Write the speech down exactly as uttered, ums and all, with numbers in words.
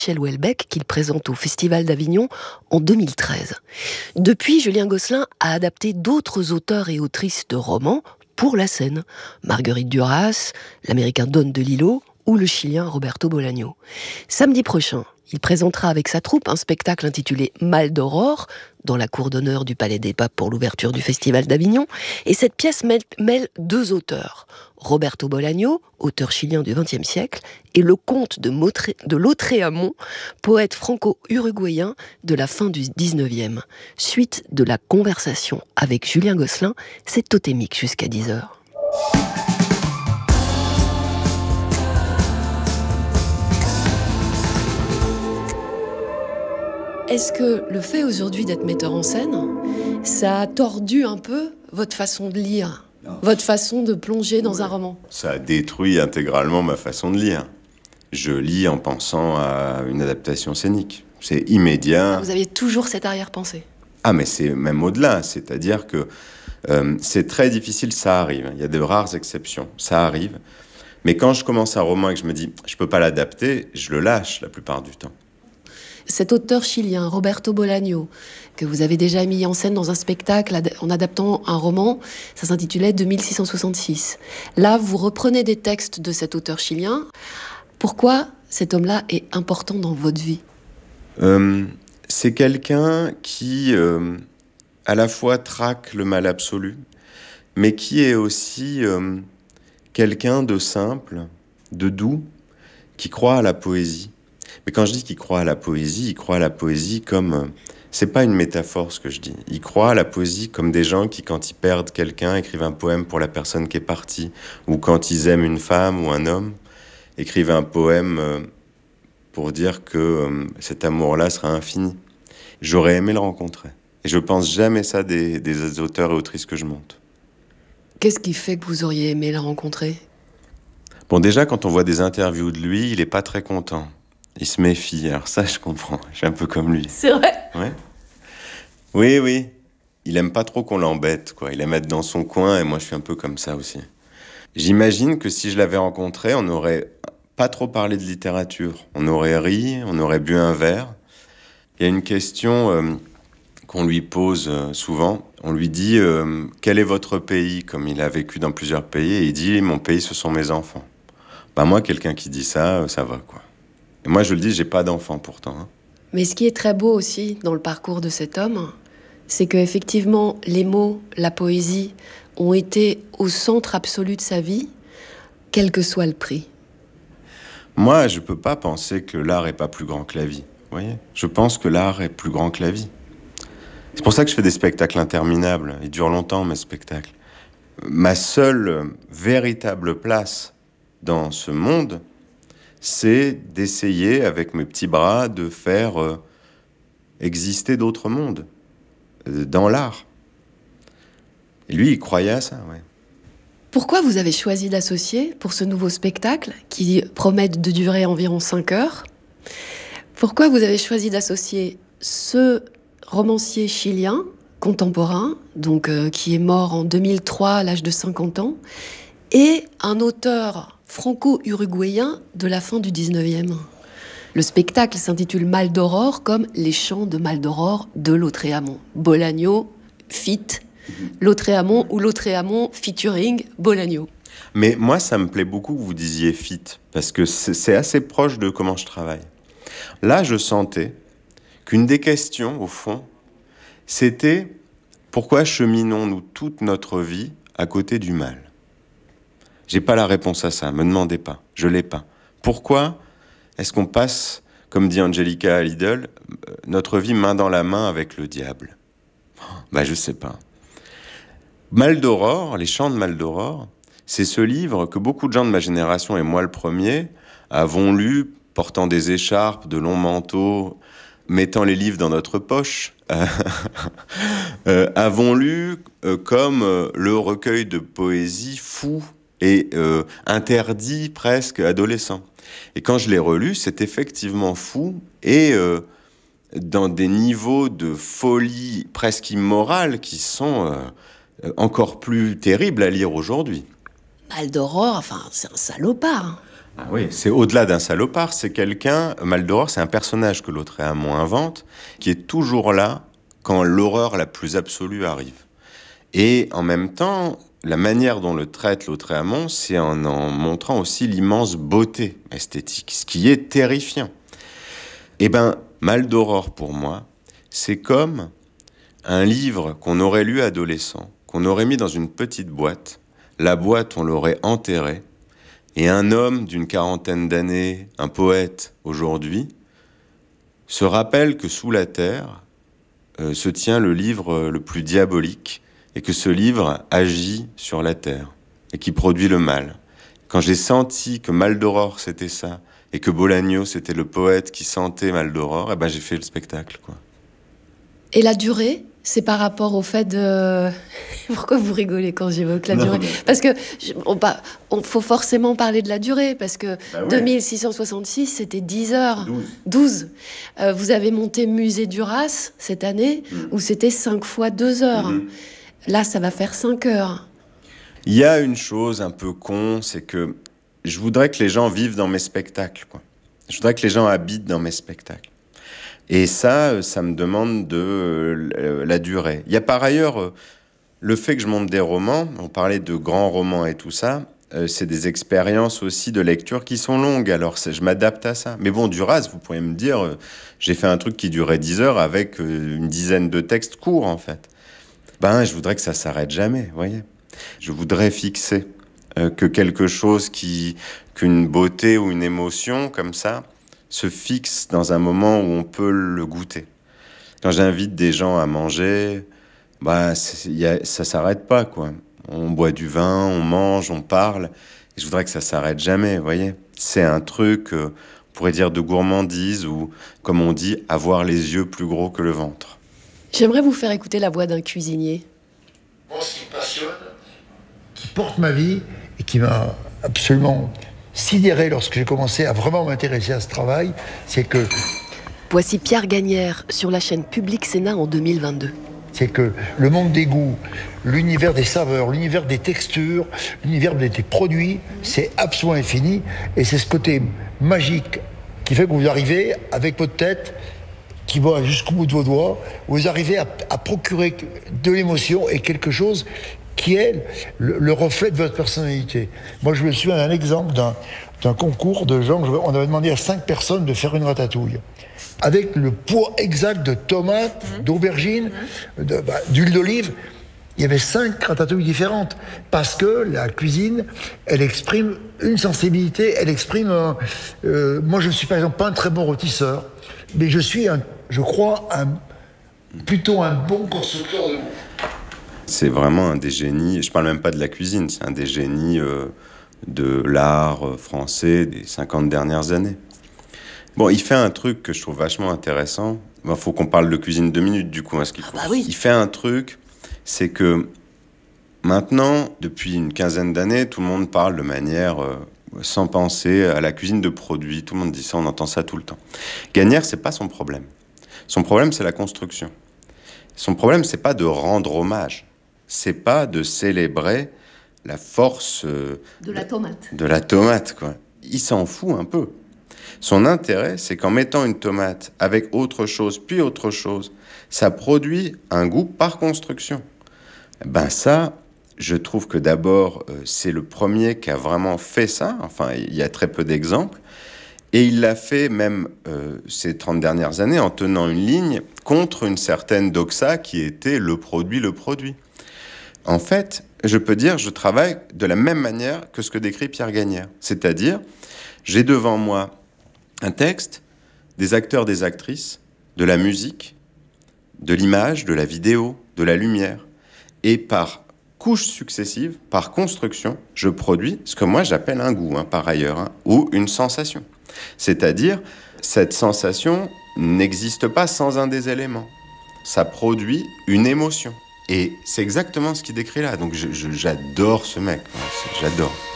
Michel Houellebecq qu'il présente au Festival d'Avignon en deux mille treize. Depuis, Julien Gosselin a adapté d'autres auteurs et autrices de romans pour la scène. Marguerite Duras, l'américain Don DeLillo ou le chilien Roberto Bolaño. Samedi prochain, il présentera avec sa troupe un spectacle intitulé Mal d'Aurore, dans la cour d'honneur du Palais des Papes pour l'ouverture du Festival d'Avignon. Et cette pièce mêle, mêle deux auteurs. Roberto Bolaño, auteur chilien du vingtième siècle, et le comte de, Motré, de Lautréamont, poète franco-uruguayen de la fin du dix-neuvième. Suite de la conversation avec Julien Gosselin, c'est totémique jusqu'à dix heures. Est-ce que le fait aujourd'hui d'être metteur en scène, ça a tordu un peu votre façon de lire, non. Votre façon de plonger dans ouais. un roman? Ça a détruit intégralement ma façon de lire. Je lis en pensant à une adaptation scénique. C'est immédiat. Vous aviez toujours cette arrière-pensée? Ah, mais c'est même au-delà. C'est-à-dire que euh, c'est très difficile, ça arrive. Il y a de rares exceptions, ça arrive. Mais quand je commence un roman et que je me dis « je peux pas l'adapter », je le lâche la plupart du temps. Cet auteur chilien, Roberto Bolaño, que vous avez déjà mis en scène dans un spectacle en adaptant un roman, ça s'intitulait deux mille six cent soixante-six. Là, vous reprenez des textes de cet auteur chilien. Pourquoi cet homme-là est important dans votre vie ? euh, C'est quelqu'un qui, euh, à la fois, traque le mal absolu, mais qui est aussi euh, quelqu'un de simple, de doux, qui croit à la poésie. Mais quand je dis qu'il croit à la poésie, il croit à la poésie comme... Euh, c'est pas une métaphore ce que je dis. Il croit à la poésie comme des gens qui, quand ils perdent quelqu'un, écrivent un poème pour la personne qui est partie. Ou quand ils aiment une femme ou un homme, écrivent un poème euh, pour dire que euh, cet amour-là sera infini. J'aurais aimé le rencontrer. Et je pense jamais ça des, des auteurs et autrices que je monte. Qu'est-ce qui fait que vous auriez aimé le rencontrer ? Bon, déjà, quand on voit des interviews de lui, il est pas très content. Il se méfie, alors ça je comprends, je suis un peu comme lui. C'est vrai ? Ouais. Oui, oui. Il aime pas trop qu'on l'embête, quoi. Il aime être dans son coin et moi je suis un peu comme ça aussi. J'imagine que si je l'avais rencontré, on n'aurait pas trop parlé de littérature. On aurait ri, on aurait bu un verre. Il y a une question euh, qu'on lui pose euh, souvent. On lui dit euh, « Quel est votre pays ?» Comme il a vécu dans plusieurs pays, et il dit « Mon pays, ce sont mes enfants. » Bah moi, quelqu'un qui dit ça, ça va, quoi. Et moi, je le dis, j'ai pas d'enfant pourtant. Hein. Mais ce qui est très beau aussi dans le parcours de cet homme, c'est qu'effectivement, les mots, la poésie ont été au centre absolu de sa vie, quel que soit le prix. Moi, je peux pas penser que l'art est pas plus grand que la vie. Vous voyez ? Je pense que l'art est plus grand que la vie. C'est pour ça que je fais des spectacles interminables. Ils durent longtemps, mes spectacles. Ma seule véritable place dans ce monde, c'est d'essayer, avec mes petits bras, de faire euh, exister d'autres mondes euh, dans l'art. Et lui, il croyait à ça, ouais. Pourquoi vous avez choisi d'associer, pour ce nouveau spectacle, qui promet de durer environ cinq heures, pourquoi vous avez choisi d'associer ce romancier chilien, contemporain, donc euh, qui est mort en deux mille trois à l'âge de cinquante ans, et un auteur franco-uruguayen de la fin du dix-neuvième. Le spectacle s'intitule Mal d'Aurore, comme les chants de Mal d'Aurore de Lautréamont. Bolaño, fit, Lautréamont ou Lautréamont featuring Bolaño. Mais moi, ça me plaît beaucoup que vous disiez fit, parce que c'est, c'est assez proche de comment je travaille. Là, je sentais qu'une des questions, au fond, c'était pourquoi cheminons-nous toute notre vie à côté du mal ? J'ai pas la réponse à ça, me demandez pas, je l'ai pas. Pourquoi est-ce qu'on passe, comme dit Angelica à Lidl, notre vie main dans la main avec le diable ? Bah je sais pas. Mal d'Aurore, les chants de Mal d'Aurore, c'est ce livre que beaucoup de gens de ma génération, et moi le premier, avons lu, portant des écharpes, de longs manteaux, mettant les livres dans notre poche, euh, avons lu euh, comme euh, le recueil de poésie fou et euh, interdit presque adolescent. Et quand je l'ai relu, c'est effectivement fou et euh, dans des niveaux de folie presque immorale qui sont euh, encore plus terribles à lire aujourd'hui. Mal d'Aurore, enfin, c'est un salopard. Ah oui, c'est au-delà d'un salopard, c'est quelqu'un, Maldoror, c'est un personnage que Lautréamont invente, qui est toujours là quand l'horreur la plus absolue arrive. Et en même temps, la manière dont le traite Lautréamont, c'est en en montrant aussi l'immense beauté esthétique, ce qui est terrifiant. Eh bien, Maldoror, pour moi, c'est comme un livre qu'on aurait lu adolescent, qu'on aurait mis dans une petite boîte. La boîte, on l'aurait enterrée. Et un homme d'une quarantaine d'années, un poète aujourd'hui, se rappelle que sous la terre euh, se tient le livre le plus diabolique et que ce livre agit sur la terre et qui produit le mal. Quand j'ai senti que Maldoror c'était ça et que Bolaño c'était le poète qui sentait Maldoror, eh ben j'ai fait le spectacle, quoi. Et la durée, c'est par rapport au fait de... Pourquoi vous rigolez quand j'évoque la non, durée mais... Parce que on, on faut forcément parler de la durée, parce que bah ouais. deux mille six cent soixante-six, c'était dix heures. douze. douze. Euh, vous avez monté Musée Duras cette année, mmh. où c'était cinq fois deux heures. Mmh. Là, ça va faire cinq heures. Il y a une chose un peu con, c'est que je voudrais que les gens vivent dans mes spectacles, quoi. Je voudrais que les gens habitent dans mes spectacles. Et ça, ça me demande de euh, la durée. Il y a par ailleurs euh, le fait que je monte des romans, on parlait de grands romans et tout ça, euh, c'est des expériences aussi de lecture qui sont longues, alors je m'adapte à ça. Mais bon, Duras, vous pourriez me dire, euh, j'ai fait un truc qui durait dix heures avec euh, une dizaine de textes courts, en fait. Ben, je voudrais que ça s'arrête jamais, vous voyez. Je voudrais fixer euh, que quelque chose qui, qu'une beauté ou une émotion comme ça, se fixe dans un moment où on peut le goûter. Quand j'invite des gens à manger, bah, y a, ça s'arrête pas, quoi. On boit du vin, on mange, on parle. Et je voudrais que ça s'arrête jamais, vous voyez. C'est un truc, euh, on pourrait dire de gourmandise ou, comme on dit, avoir les yeux plus gros que le ventre. J'aimerais vous faire écouter la voix d'un cuisinier. Moi, ce qui me passionne, qui porte ma vie et qui m'a absolument sidéré lorsque j'ai commencé à vraiment m'intéresser à ce travail, c'est que... Voici Pierre Gagnère sur la chaîne Public Sénat en deux mille vingt-deux. C'est que le monde des goûts, l'univers des saveurs, l'univers des textures, l'univers des, des produits, c'est absolument infini. Et c'est ce côté magique qui fait que vous arrivez avec votre tête qui va jusqu'au bout de vos doigts, vous arrivez à, à procurer de l'émotion et quelque chose qui est le, le reflet de votre personnalité. Moi, je me souviens d'un exemple d'un, d'un concours de gens, on avait demandé à cinq personnes de faire une ratatouille, avec le poids exact de tomates, mmh. d'aubergines, mmh. de, bah, d'huile d'olive. Il y avait cinq ratatouilles différentes, parce que la cuisine, elle exprime une sensibilité, elle exprime... Un, euh, moi, je ne suis par exemple pas un très bon rôtisseur, mais je suis, un, je crois, un, plutôt un bon constructeur de goût. C'est vraiment un des génies, je ne parle même pas de la cuisine, c'est un des génies euh, de l'art français des cinquante dernières années. Bon, il fait un truc que je trouve vachement intéressant. Il bon, faut qu'on parle de cuisine deux minutes, du coup. Hein, ce qu'il faut. Ah bah oui. Il fait un truc, c'est que maintenant, depuis une quinzaine d'années, tout le monde parle de manière... Euh, sans penser à la cuisine de produits. Tout le monde dit ça, on entend ça tout le temps. Gagnère, c'est pas son problème. Son problème, c'est la construction. Son problème, c'est pas de rendre hommage. C'est pas de célébrer la force... Euh, de la tomate. De la tomate, quoi. Il s'en fout un peu. Son intérêt, c'est qu'en mettant une tomate avec autre chose, puis autre chose, ça produit un goût par construction. Ben ça... Je trouve que d'abord, euh, c'est le premier qui a vraiment fait ça. Enfin, il y a très peu d'exemples. Et il l'a fait même euh, ces trente dernières années en tenant une ligne contre une certaine doxa qui était le produit, le produit. En fait, je peux dire, je travaille de la même manière que ce que décrit Pierre Gagnère. C'est-à-dire, j'ai devant moi un texte, des acteurs, des actrices, de la musique, de l'image, de la vidéo, de la lumière. Et par couches successives, par construction, je produis ce que moi j'appelle un goût, hein, par ailleurs, hein, ou une sensation. C'est-à-dire, cette sensation n'existe pas sans un des éléments. Ça produit une émotion. Et c'est exactement ce qu'il décrit là. Donc je, je, j'adore ce mec, j'adore.